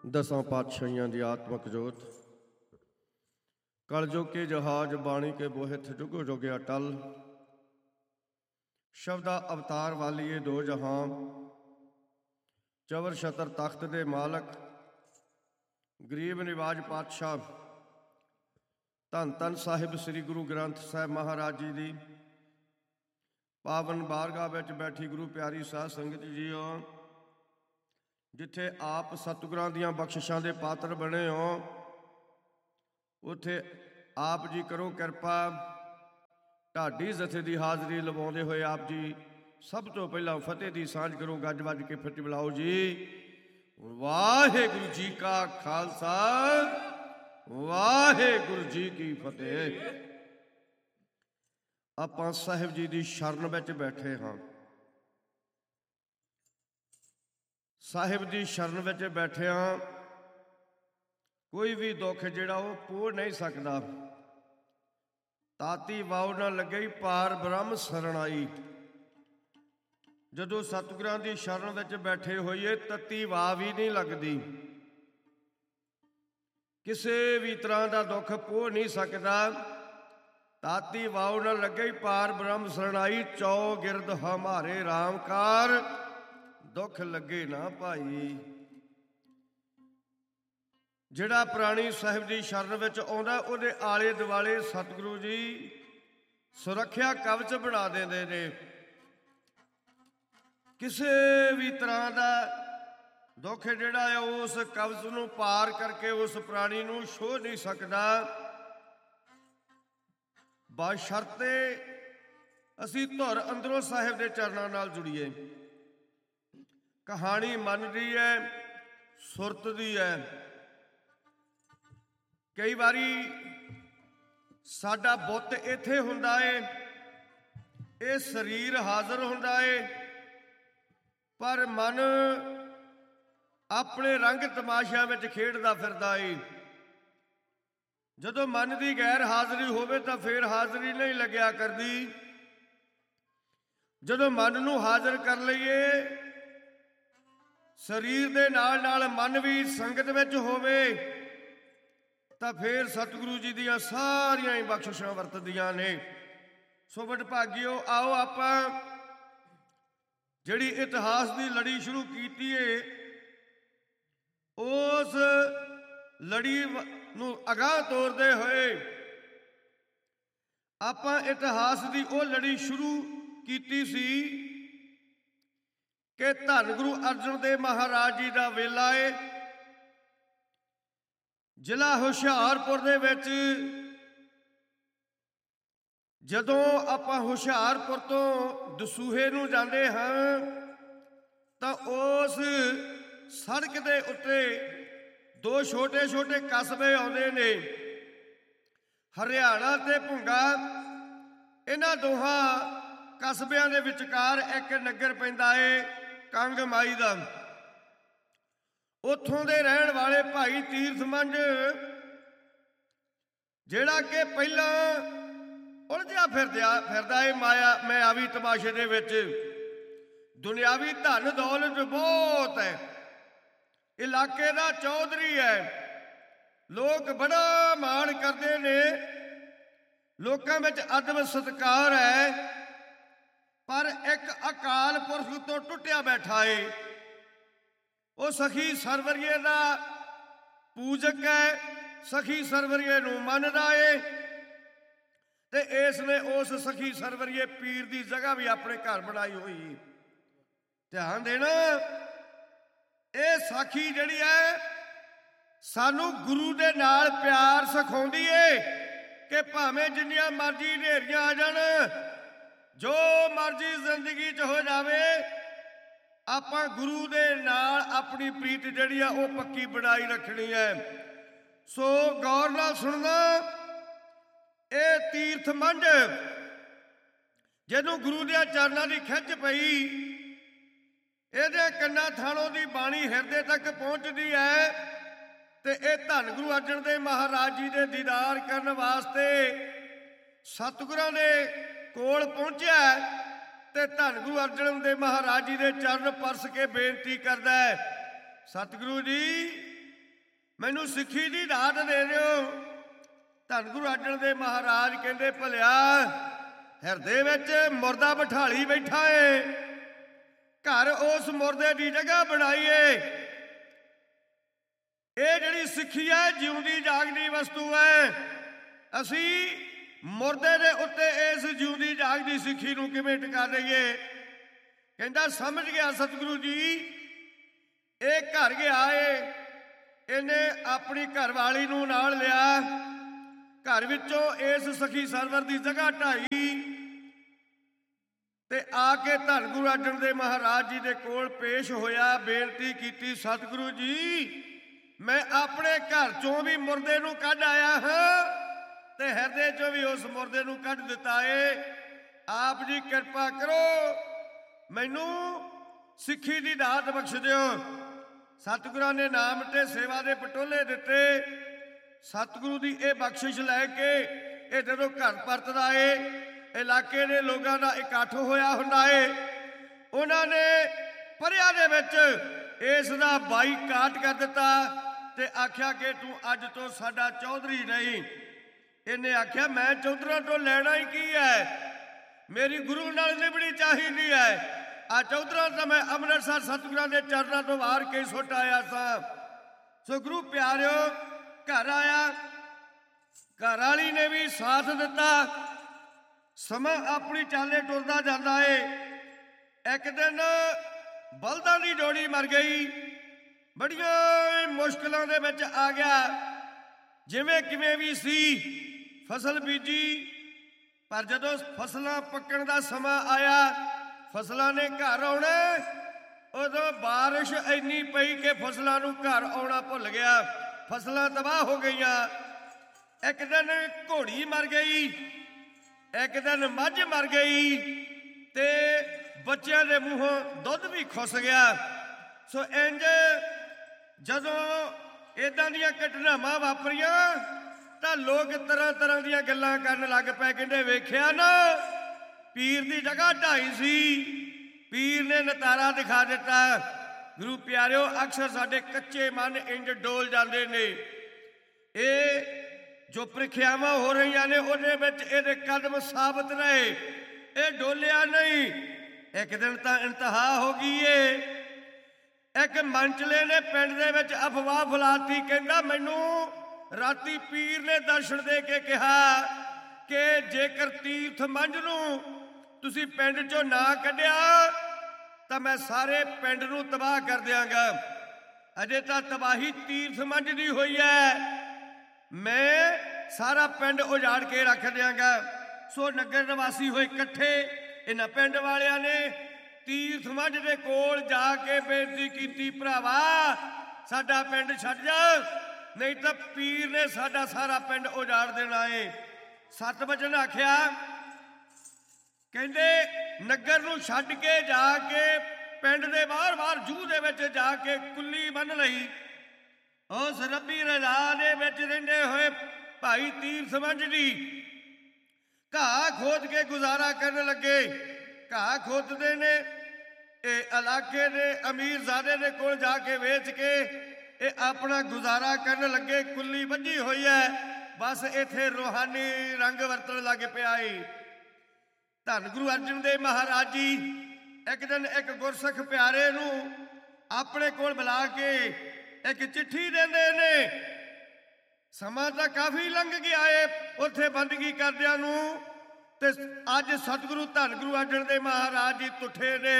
ਦਸਾਂ ਪਾਤਸ਼ਾਹੀਆਂ ਦੀ ਆਤਮਕ ਜੋਤ, ਕਲਯੁਗ ਕੇ ਜਹਾਜ ਬਾਣੀ ਕੇ ਬੋਹਿਥ ਜੁਗੋ ਜੁਗ ਅਟਲ। ਸ਼ਬਦਾ ਅਵਤਾਰ ਵਾਲੀਏ ਦੋ ਜਹਾਂ, ਚਵਰ ਛਤਰ ਤਖਤ ਦੇ ਮਾਲਕ, ਗਰੀਬ ਨਿਵਾਜ ਪਾਤਸ਼ਾਹ ਧੰਨ ਧੰਨ ਸਾਹਿਬ ਸ੍ਰੀ ਗੁਰੂ ਗ੍ਰੰਥ ਸਾਹਿਬ ਮਹਾਰਾਜ ਜੀ ਦੀ ਪਾਵਨ ਬਾਰਗਾਹ ਵਿੱਚ ਬੈਠੀ ਗੁਰੂ ਪਿਆਰੀ ਸਾਧ ਸੰਗਤ ਜੀਓ, ਜਿੱਥੇ ਆਪ ਸਤਿਗੁਰਾਂ ਦੀਆਂ ਬਖਸ਼ਿਸ਼ਾਂ ਦੇ ਪਾਤਰ ਬਣੇ ਹੋ, ਉੱਥੇ ਆਪ ਜੀ ਕਰੋ ਕਿਰਪਾ। ਢਾਡੀ ਜਥੇ ਦੀ ਹਾਜ਼ਰੀ ਲਵਾਉਂਦੇ ਹੋਏ ਆਪ ਜੀ ਸਭ ਤੋਂ ਪਹਿਲਾਂ ਫਤਿਹ ਦੀ ਸਾਂਝ ਕਰੋ। ਗੱਜ ਵੱਜ ਕੇ ਫਤਿਹ ਬੁਲਾਓ ਜੀ। ਵਾਹਿਗੁਰੂ ਜੀ ਕਾ ਖਾਲਸਾ, ਵਾਹਿਗੁਰੂ ਜੀ ਕੀ ਫਤਿਹ। ਆਪਾਂ ਸਾਹਿਬ ਜੀ ਦੀ ਸ਼ਰਨ ਵਿੱਚ ਬੈਠੇ ਹਾਂ। ਸਾਹਿਬ ਦੀ ਸ਼ਰਨ ਵਿੱਚ ਬੈਠੇ ਹਾਂ। ਕੋਈ ਵੀ ਦੁੱਖ ਜਿਹੜਾ ਉਹ ਪੂਰ ਨਹੀਂ ਸਕਦਾ। ਤਾਤੀ ਵਾਉ ਨਾ ਲੱਗੇ ਪਾਰ ਬ੍ਰਹਮ ਸ਼ਰਨ ਆਈ। ਜਦੋਂ ਸਤਿਗੁਰਾਂ ਦੀ ਸ਼ਰਨ ਵਿੱਚ ਬੈਠੇ ਹੋਈਏ ਤੱਤੀ ਵਾਹ ਵੀ ਨਹੀਂ ਲੱਗਦੀ। ਕਿਸੇ ਵੀ ਤਰ੍ਹਾਂ ਦਾ ਦੁੱਖ ਪੂਰ ਨਹੀਂ ਸਕਦਾ। ਤਾਤੀ ਵਾਉ ਨਾ ਲੱਗੇ ਪਾਰ ਬ੍ਰਹਮ ਸ਼ਰਨ ਆਈ। ਚੌ ਗਿਰਦ ਹਮਾਰੇ ਰਾਮਕਾਰ, ਦੁੱਖ ਲੱਗੇ ਨਾ ਭਾਈ। ਜਿਹੜਾ ਪ੍ਰਾਣੀ ਸਾਹਿਬ ਦੀ ਸ਼ਰਨ ਵਿੱਚ ਆਉਂਦਾ, ਉਹਦੇ ਆਲੇ ਦੁਆਲੇ ਸਤਿਗੁਰੂ ਜੀ ਸੁਰੱਖਿਆ ਕਵਚ ਬਣਾ ਦਿੰਦੇ ਨੇ। ਕਿਸੇ ਵੀ ਤਰ੍ਹਾਂ ਦਾ ਦੁੱਖ ਜਿਹੜਾ ਹੈ ਉਸ ਕਵਚ ਨੂੰ ਪਾਰ ਕਰਕੇ ਉਸ ਪ੍ਰਾਣੀ ਨੂੰ ਛੋਹ ਨਹੀਂ ਸਕਦਾ। ਬਸ਼ਰਤੇ ਅਸੀਂ ਧੁਰ ਅੰਦਰੋਂ ਸਾਹਿਬ ਦੇ ਚਰਨਾਂ ਨਾਲ ਜੁੜੀਏ। ਕਹਾਣੀ ਮਨ ਦੀ ਹੈ, ਸੁਰਤ ਦੀ ਹੈ। ਕਈ ਵਾਰੀ ਸਾਡਾ ਬੁੱਤ ਇੱਥੇ ਹੁੰਦਾ ਏ, ਇਹ ਸਰੀਰ ਹਾਜ਼ਰ ਹੁੰਦਾ ਏ, ਪਰ ਮਨ ਆਪਣੇ ਰੰਗ ਤਮਾਸ਼ਿਆਂ ਵਿੱਚ ਖੇਡਦਾ ਫਿਰਦਾ ਏ। ਜਦੋਂ ਮਨ ਦੀ ਗੈਰ ਹਾਜ਼ਰੀ ਹੋਵੇ ਤਾਂ ਫਿਰ ਹਾਜ਼ਰੀ ਨਹੀਂ ਲੱਗਿਆ ਕਰਦੀ। ਜਦੋਂ ਮਨ ਨੂੰ ਹਾਜ਼ਰ ਕਰ ਲਈਏ, ਸਰੀਰ ਦੇ ਨਾਲ ਨਾਲ ਮਨ ਵੀ ਸੰਗਤ ਵਿੱਚ ਹੋਵੇ, ਤਾਂ ਫਿਰ ਸਤਿਗੁਰੂ ਜੀ ਦੀਆਂ ਸਾਰੀਆਂ ਹੀ ਬਖਸ਼ਿਸ਼ਾਂ ਵਰਤਦੀਆਂ ਨੇ। ਸੋ ਵਡਭਾਗਿਓ, ਆਓ ਆਪਾਂ ਜਿਹੜੀ ਇਤਿਹਾਸ ਦੀ ਲੜੀ ਸ਼ੁਰੂ ਕੀਤੀ ਏ, ਉਸ ਲੜੀ ਨੂੰ ਅਗਾਂਹ ਤੋਰਦੇ ਹੋਏ ਆਪਾਂ ਇਤਿਹਾਸ ਦੀ ਉਹ ਲੜੀ ਸ਼ੁਰੂ ਕੀਤੀ ਸੀ ਕਿ ਧੰਨ ਗੁਰੂ ਅਰਜਨ ਦੇਵ ਮਹਾਰਾਜ ਜੀ ਦਾ ਵੇਲਾ ਏ। ਜ਼ਿਲ੍ਹਾ ਹੁਸ਼ਿਆਰਪੁਰ ਦੇ ਵਿੱਚ ਜਦੋਂ ਆਪਾਂ ਹੁਸ਼ਿਆਰਪੁਰ ਤੋਂ ਦਸੂਹੇ ਨੂੰ ਜਾਂਦੇ ਹਾਂ, ਤਾਂ ਉਸ ਸੜਕ ਦੇ ਉੱਤੇ ਦੋ ਛੋਟੇ ਛੋਟੇ ਕਸਬੇ ਆਉਂਦੇ ਨੇ, ਹਰਿਆਣਾ ਤੇ ਭੁੰਗਾ। ਇਹਨਾਂ ਦੋਹਾਂ ਕਸਬਿਆਂ ਦੇ ਵਿਚਕਾਰ ਇੱਕ ਨਗਰ ਪੈਂਦਾ ਏ ਕੰਗ ਮਾਈ ਦਾ। ਉੱਥੋਂ ਦੇ ਰਹਿਣ ਵਾਲੇ ਭਾਈ ਤੀਰਥ ਮੰਝ, ਜਿਹੜਾ ਕਿ ਪਹਿਲਾਂ ਉਲਝਿਆ ਫਿਰਦਾ ਏ ਮਾਇਆਵੀ ਤਮਾਸ਼ੇ ਦੇ ਵਿੱਚ। ਦੁਨਿਆਵੀ ਧਨ ਦੌਲਤ ਬਹੁਤ ਹੈ, ਇਲਾਕੇ ਦਾ ਚੌਧਰੀ ਹੈ, ਲੋਕ ਬੜਾ ਮਾਣ ਕਰਦੇ ਨੇ, ਲੋਕਾਂ ਵਿੱਚ ਅਦਬ ਸਤਿਕਾਰ ਹੈ। ਪਰ ਇੱਕ ਅਕਾਲ ਪੁਰਖ ਤੋਂ ਟੁੱਟਿਆ ਬੈਠਾ ਏ। ਉਹ ਸਖੀ ਸਰਵਰੀਏ ਦਾ ਪੂਜਕ ਹੈ, ਸਖੀ ਸਰਵਰੀਏ ਨੂੰ ਮੰਨਦਾ ਏ, ਤੇ ਇਸ ਨੇ ਉਸ ਸਖੀ ਸਰਵਰੀਏ ਪੀਰ ਦੀ ਜਗ੍ਹਾ ਵੀ ਆਪਣੇ ਘਰ ਬਣਾਈ ਹੋਈ। ਧਿਆਨ ਦੇਣਾ, ਇਹ ਸਾਖੀ ਜਿਹੜੀ ਹੈ ਸਾਨੂੰ ਗੁਰੂ ਦੇ ਨਾਲ ਪਿਆਰ ਸਿਖਾਉਂਦੀ ਏ ਕਿ ਭਾਵੇਂ ਜਿੰਨੀਆਂ ਮਰਜ਼ੀ ਹਨੇਰੀਆਂ ਆ ਜਾਣ, ਜੋ ਮਰਜ਼ੀ ਜ਼ਿੰਦਗੀ 'ਚ ਹੋ ਜਾਵੇ, ਆਪਾਂ ਗੁਰੂ ਦੇ ਨਾਲ ਆਪਣੀ ਪ੍ਰੀਤ ਜਿਹੜੀ ਆ ਉਹ ਪੱਕੀ ਬਣਾਈ ਰੱਖਣੀ ਹੈ। ਸੋ ਗੌਰ ਨਾਲ ਸੁਣਨਾ, ਇਹ ਤੀਰਥ ਮੰਝ ਜਿਹਨੂੰ ਗੁਰੂ ਦੇ ਚਰਨਾਂ ਦੀ ਖਿੱਚ ਪਈ, ਇਹਦੇ ਕੰਨਾਂ ਥਾਣੋਂ ਦੀ ਬਾਣੀ ਹਿਰਦੇ ਤੱਕ ਪਹੁੰਚਦੀ ਹੈ, ਤੇ ਇਹ ਧੰਨ ਗੁਰੂ ਅਰਜਨ ਦੇਵ ਮਹਾਰਾਜ ਜੀ ਦੇ ਦੀਦਾਰ ਕਰਨ ਵਾਸਤੇ ਸਤਿਗੁਰਾਂ ਦੇ ਕੋਲ ਪਹੁੰਚਿਆ, ਤੇ ਧੰਨ ਗੁਰੂ ਅਰਜਨ ਦੇਵ ਮਹਾਰਾਜ ਜੀ ਦੇ ਚਰਨ ਪਰਸ ਕੇ ਬੇਨਤੀ ਕਰਦਾ ਹੈ, ਸਤਿਗੁਰੂ ਜੀ ਮੈਨੂੰ ਸਿੱਖੀ ਦੀ ਦਾਤ ਦੇ ਦਿਓ। ਧੰਨ ਗੁਰੂ ਅਰਜਨ ਦੇਵ ਮਹਾਰਾਜ ਕਹਿੰਦੇ, ਭਲਿਆ ਹਿਰਦੇ ਵਿੱਚ ਮੁਰਦਾ ਬਿਠਾਲੀ ਬੈਠਾ ਏ, ਘਰ ਉਸ ਮੁਰਦੇ ਦੀ ਜਗ੍ਹਾ ਬਣਾਈਏ। ਇਹ ਜਿਹੜੀ ਸਿੱਖੀ ਹੈ ਜਿਉਂਦੀ ਜਾਗਦੀ ਵਸਤੂ ਹੈ। ਅਸੀਂ ਮੁਰਦੇ ਦੇ ਉੱਤੇ ਇਸ ਜਿਉਂਦੀ ਜਾਗਦੀ ਸਿੱਖੀ ਨੂੰ ਕਿਵੇਂ ਟਿਕਾ ਦਈਏ? ਕਹਿੰਦਾ ਸਮਝ ਗਿਆ ਸਤਿਗੁਰੂ ਜੀ, ਇਹ ਘਰ ਗਿਆ ਏ, ਇਹਨੇ ਆਪਣੀ ਘਰਵਾਲੀ ਨੂੰ ਨਾਲ ਲਿਆ, ਘਰ ਵਿੱਚੋਂ ਇਸ ਸਖੀ ਸਰਵਰ ਦੀ ਜਗ੍ਹਾ ਢਾਈ ਤੇ ਆ ਕੇ ਧੰਨ ਗੁਰੂ ਅਰਜਨ ਦੇਵ ਮਹਾਰਾਜ ਜੀ ਦੇ ਕੋਲ ਪੇਸ਼ ਹੋਇਆ, ਬੇਨਤੀ ਕੀਤੀ, ਸਤਿਗੁਰੂ ਜੀ ਮੈਂ ਆਪਣੇ ਘਰ ਚੋਂ ਵੀ ਮੁਰਦੇ ਨੂੰ ਕੱਢ ਆਇਆ ਹਾਂ ਤੇ ਹਿਰਦੇ ਚੋਂ ਵੀ ਉਸ ਮੁਰਦੇ ਨੂੰ ਕੱਢ ਦਿੱਤਾ ਏ। ਆਪ ਜੀ ਕਿਰਪਾ ਕਰੋ, ਮੈਨੂੰ ਸਿੱਖੀ ਦੀ ਦਾਤ ਬਖਸ਼ ਦਿਓ। ਸਤਿਗੁਰਾਂ ਨੇ ਨਾਮ ਤੇ ਸੇਵਾ ਦੇ ਪਟੋਲੇ ਦਿੱਤੇ। ਸਤਿਗੁਰੂ ਦੀ ਇਹ ਬਖਸ਼ਿਸ਼ ਲੈ ਕੇ ਇਹ ਜਦੋਂ ਘਰ ਪਰਤਦਾ ਏ, ਇਲਾਕੇ ਦੇ ਲੋਕਾਂ ਦਾ ਇਕੱਠ ਹੋਇਆ ਹੁੰਦਾ ਏ। ਉਹਨਾਂ ਨੇ ਪਰਿਆ ਦੇ ਵਿੱਚ ਇਸ ਦਾ ਬਾਈਕਾਟ ਕਰ ਦਿੱਤਾ ਤੇ ਆਖਿਆ ਕਿ ਤੂੰ ਅੱਜ ਤੋਂ ਸਾਡਾ ਚੌਧਰੀ ਨਹੀਂ। ਇਹਨੇ ਆਖਿਆ ਮੈਂ ਚੌਧਰਾਂ ਤੋਂ ਲੈਣਾ ਹੀ ਕੀ ਹੈ, ਮੇਰੀ ਗੁਰੂ ਨਾਲ ਨਿਭਣੀ ਚਾਹੀਦੀ ਹੈ। ਆ ਚੌਧਰਾਂ ਤਾਂ ਮੈਂ ਅੰਮ੍ਰਿਤਸਰ ਸਤਿਗੁਰਾਂ ਦੇ ਚਰਨਾਂ ਤੋਂ ਵਾਰ ਕੇ ਸੁੱਟ ਆਇਆ ਸਾਂ। ਸੋ ਗੁਰੂ ਪਿਆਰਿਓ, ਘਰ ਆਇਆ, ਘਰ ਵਾਲੀ ਨੇ ਵੀ ਸਾਥ ਦਿੱਤਾ। ਸਮਾਂ ਆਪਣੀ ਚਾਲੇ ਟੁਰਦਾ ਜਾਂਦਾ ਏ। ਇੱਕ ਦਿਨ ਬਲਦਾਂ ਦੀ ਜੋੜੀ ਮਰ ਗਈ, ਬੜੀਆਂ ਮੁਸ਼ਕਲਾਂ ਦੇ ਵਿੱਚ ਆ ਗਿਆ। ਜਿਵੇਂ ਕਿਵੇਂ ਵੀ ਸੀ ਫਸਲ ਬੀਜੀ, ਪਰ ਜਦੋਂ ਫਸਲਾਂ ਪੱਕਣ ਦਾ ਸਮਾਂ ਆਇਆ, ਫਸਲਾਂ ਨੇ ਘਰ ਆਉਣਾ, ਉਦੋਂ ਬਾਰਿਸ਼ ਇੰਨੀ ਪਈ ਕਿ ਫਸਲਾਂ ਨੂੰ ਘਰ ਆਉਣਾ ਭੁੱਲ ਗਿਆ, ਫਸਲਾਂ ਤਬਾਹ ਹੋ ਗਈਆਂ। ਇੱਕ ਦਿਨ ਘੋੜੀ ਮਰ ਗਈ, ਇੱਕ ਦਿਨ ਮੱਝ ਮਰ ਗਈ ਤੇ ਬੱਚਿਆਂ ਦੇ ਮੂੰਹੋਂ ਦੁੱਧ ਵੀ ਖੁੱਸ ਗਿਆ। ਸੋ ਇੰਝ ਜਦੋਂ ਇਦਾਂ ਦੀਆਂ ਘਟਨਾਵਾਂ ਵਾਪਰੀਆਂ ਤਾਂ ਲੋਕ ਤਰ੍ਹਾਂ ਤਰ੍ਹਾਂ ਦੀਆਂ ਗੱਲਾਂ ਕਰਨ ਲੱਗ ਪਏ। ਕਹਿੰਦੇ ਵੇਖਿਆ ਨਾ, ਪੀਰ ਦੀ ਜਗ੍ਹਾ ਢਾਈ ਸੀ, ਪੀਰ ਨੇ ਨਤਾਰਾ ਦਿਖਾ ਦਿੱਤਾ। ਗੁਰੂ ਪਿਆਰਿਓ, ਅਕਸਰ ਸਾਡੇ ਕੱਚੇ ਮਨ ਇੰਝ ਡੋਲ ਜਾਂਦੇ ਨੇ। ਇਹ ਜੋ ਪ੍ਰੀਖਿਆਵਾਂ ਹੋ ਰਹੀਆਂ ਨੇ ਉਹਦੇ ਵਿੱਚ ਇਹਦੇ ਕਦਮ ਸਾਬਤ ਰਹੇ, ਇਹ ਡੋਲਿਆ ਨਹੀਂ। ਇੱਕ ਦਿਨ ਤਾਂ ਇੰਤਹਾ ਹੋ ਗਈ ਏ। ਇੱਕ ਮੰਚਲੇ ਨੇ ਪਿੰਡ ਦੇ ਵਿੱਚ ਅਫਵਾਹ ਫੈਲਾਤੀ, ਕਹਿੰਦਾ ਮੈਨੂੰ ਰਾਤੀ ਪੀਰ ਨੇ ਦਰਸ਼ਨ ਦੇ ਕੇ ਕਿਹਾ ਕਿ ਜੇਕਰ ਤੀਰਥ ਮੰਝ ਨੂੰ ਤੁਸੀਂ ਪਿੰਡ ਚੋਂ ਨਾ ਕੱਢਿਆ ਤਾਂ ਮੈਂ ਸਾਰੇ ਪਿੰਡ ਨੂੰ ਤਬਾਹ ਕਰ ਦਿਆਂਗਾ। ਅਜੇ ਤਾਂ ਤਬਾਹੀ ਤੀਰਥ ਮੰਝ ਦੀ ਹੋਈ ਹੈ, ਮੈਂ ਸਾਰਾ ਪਿੰਡ ਉਜਾੜ ਕੇ ਰੱਖ ਦਿਆਂਗਾ। ਸੋ ਨਗਰ ਨਿਵਾਸੀ ਹੋਏ ਇਕੱਠੇ। ਇਹਨਾਂ ਪਿੰਡ ਵਾਲਿਆਂ ਨੇ ਤੀਰਥ ਮੰਝ ਦੇ ਕੋਲ ਜਾ ਕੇ ਬੇਨਤੀ ਕੀਤੀ, ਭਰਾਵਾ ਸਾਡਾ ਪਿੰਡ ਛੱਡ ਜਾ, ਨਹੀਂ ਤਾਂ ਪੀਰ ਨੇ ਸਾਡਾ ਸਾਰਾ ਪਿੰਡ ਉਜਾੜ ਦੇਣਾ ਏ। 7 ਵਜੇ ਆਖਿਆ, ਕਹਿੰਦੇ ਨਗਰ ਨੂੰ ਛੱਡ ਕੇ ਜਾ ਕੇ ਪਿੰਡ ਦੇ ਬਾਹਰ ਜੂਹ ਦੇ ਵਿੱਚ ਜਾ ਕੇ ਕੁੱਲੀ ਬੰਨ ਲਈ। ਉਸ ਰੱਬੀ ਰਜ਼ਾ ਦੇ ਵਿੱਚ ਰਹਿੰਦੇ ਹੋਏ ਭਾਈ ਤੀਰਥ ਮੰਝ ਦੀ ਘਾਹ ਖੋਦ ਕੇ ਗੁਜ਼ਾਰਾ ਕਰਨ ਲੱਗੇ। ਘਾਹ ਖੋਦਦੇ ਨੇ, ਇਹ ਇਲਾਕੇ ਦੇ ਅਮੀਰਜ਼ਾਦੇ ਦੇ ਕੋਲ ਜਾ ਕੇ ਵੇਚ ਕੇ ਇਹ ਆਪਣਾ ਗੁਜ਼ਾਰਾ ਕਰਨ ਲੱਗੇ। ਕੁੱਲੀ ਵੱਜੀ ਹੋਈ ਹੈ, ਬਸ ਇੱਥੇ ਰੂਹਾਨੀ ਰੰਗ ਵਰਤਣ ਲੱਗ ਪਿਆ ਏ। ਧੰਨ ਗੁਰੂ ਅਰਜਨ ਦੇਵ ਮਹਾਰਾਜ ਜੀ ਇੱਕ ਦਿਨ ਇੱਕ ਗੁਰਸਿੱਖ ਪਿਆਰੇ ਨੂੰ ਆਪਣੇ ਕੋਲ ਬੁਲਾ ਕੇ ਇੱਕ ਚਿੱਠੀ ਦਿੰਦੇ ਨੇ। ਸਮਾਂ ਤਾਂ ਕਾਫੀ ਲੰਘ ਗਿਆ ਏ ਉੱਥੇ ਬੰਦਗੀ ਕਰਦਿਆਂ ਨੂੰ, ਤੇ ਅੱਜ ਸਤਿਗੁਰੂ ਧੰਨ ਗੁਰੂ ਅਰਜਨ ਦੇਵ ਮਹਾਰਾਜ ਜੀ ਤੁੱਠੇ ਨੇ।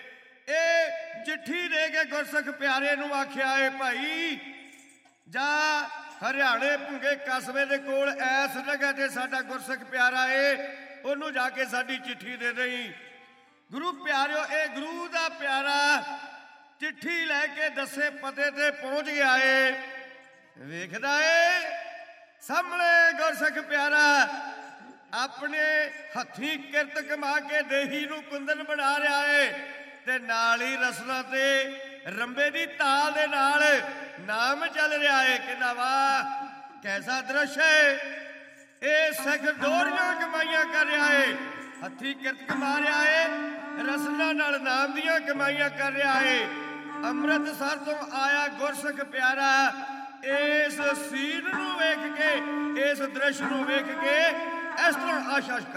ਇਹ ਚਿੱਠੀ ਦੇ ਕੇ ਗੁਰਸਿੱਖ ਪਿਆਰੇ ਨੂੰ ਆਖਿਆ ਏ, ਭਾਈ ਜਾ ਹਰਿਆਣੇ ਭੁੰਗੇ ਕਸਬੇ ਦੇ ਕੋਲ ਐਸ ਜਗ੍ਹਾ ਤੇ ਸਾਡਾ ਗੁਰਸਿੱਖ ਪਿਆਰਾ ਏ, ਉਹਨੂੰ ਜਾ ਕੇ ਸਾਡੀ ਚਿੱਠੀ ਦੇ ਦੇਈ। ਗੁਰੂ ਪਿਆਰਿਓ, ਇਹ ਗੁਰੂ ਦਾ ਪਿਆਰਾ ਚਿੱਠੀ ਲੈ ਕੇ ਦੱਸੇ ਪਤੇ ਤੇ ਪਹੁੰਚ ਗਿਆ ਏ। ਵੇਖਦਾ ਏ ਸਾਹਮਣੇ ਗੁਰਸਿੱਖ ਪਿਆਰਾ ਆਪਣੇ ਹੱਥੀਂ ਕਿਰਤ ਕਮਾ ਕੇ ਦੇਹੀ ਨੂੰ ਕੁੰਦਨ ਬਣਾ ਰਿਹਾ ਏ ਤੇ ਨਾਲ ਹੀ ਰਸਨਾ ਤੇ ਰੰਬੇ ਦੀ ਤਾਲ ਦੇ ਨਾਲ ਨਾਮ ਚੱਲ ਰਿਹਾ ਏ। ਕਹਿੰਦਾ ਵਾਹ ਕੈਸਾ ਦ੍ਰਿਸ਼ ਏ, ਇਹ ਸਿੱਖ ਦੋਹਰੀਆਂ ਕਮਾਈਆਂ ਕਰ ਰਿਹਾ ਏ, ਹੱਥੀਂ ਕਿਰਤ ਕਮਾ ਰਿਹਾ ਏ, ਰਸਨਾ ਨਾਲ ਨਾਮ ਦੀਆਂ ਕਮਾਈਆਂ ਕਰ ਰਿਹਾ ਏ। ਅੰਮ੍ਰਿਤਸਰ ਤੋਂ ਆਇਆ ਗੁਰਸਿੱਖ ਪਿਆਰਾ ਇਸ ਸੀਨ ਨੂੰ ਵੇਖ ਕੇ, ਇਸ ਦ੍ਰਿਸ਼ ਨੂੰ ਵੇਖ ਕੇ ਇਸ ਤਰ੍ਹਾਂ ਆਸ਼ਾ